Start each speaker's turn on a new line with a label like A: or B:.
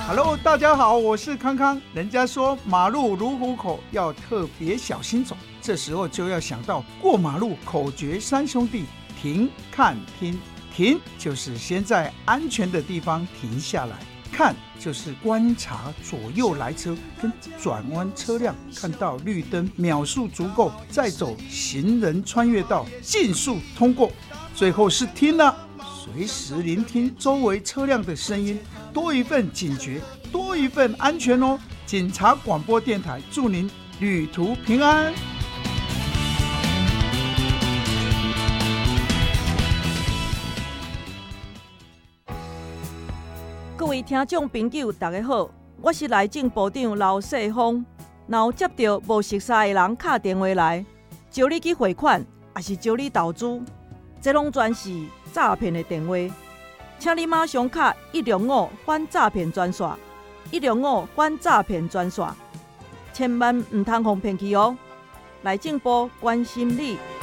A: Hello， 大家好，我是康康。人家说马路如虎口，要特别小心走。这时候就要想到过马路口诀三兄弟：停、看、听。停就是先在安全的地方停下来，看就是观察左右来车跟转弯车辆，看到绿灯秒数足够，再走行人穿越道，尽速通过。最后是听了，随时聆听周围车辆的声音，多一份警觉，多一份安全哦。警察广播电台祝您旅途平安。
B: 各位听众朋友大家好，我是内政部长刘世芳。若有接到无熟悉的人打电话来，招你去汇款，还是招你投资，这拢全是诈骗的电话。请你马上打105反诈骗专线，105反诈骗专线，千万唔通被骗去哦。内政部关心你。